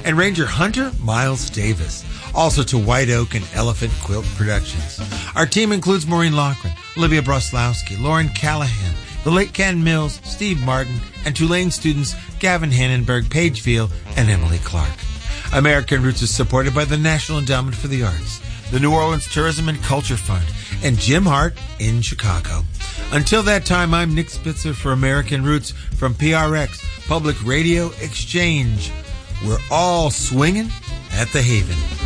and Ranger Hunter Miles Davis. Also to White Oak and Elephant Quilt Productions. Our team includes Maureen Loughran, Olivia Broslowski, Lauren Callahan, the late Ken Mills, Steve Martin, and Tulane students Gavin Hannenberg, Paige Veal, and Emily Clark. American Roots is supported by the National Endowment for the Arts, the New Orleans Tourism and Culture Fund, and Jim Hart in Chicago. Until that time, I'm Nick Spitzer for American Roots from PRX, Public Radio Exchange. We're all swinging at the Haven.